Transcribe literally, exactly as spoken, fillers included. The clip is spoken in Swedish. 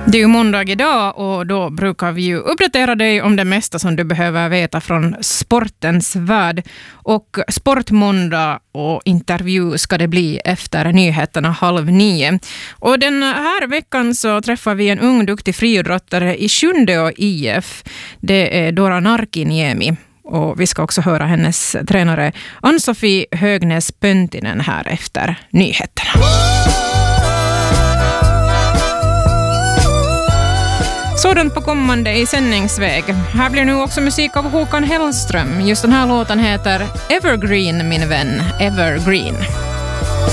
Det är ju måndag idag och då brukar vi ju uppdatera dig om det mesta som du behöver veta från sportens värld. Och Sportmåndag och intervju ska det bli efter nyheterna halv nio. Och den här veckan så träffar vi en ung duktig friidrottare i Sjunde och I F. Det är Dora Narkiniemi. Och vi ska också höra hennes tränare Ann-Sofie Högnäs-Pöntinen här efter nyheterna. Sådant på kommande i sändningsväg. Här blir nu också musik av Håkan Hellström. Just den här låten heter Evergreen, min vän. Evergreen.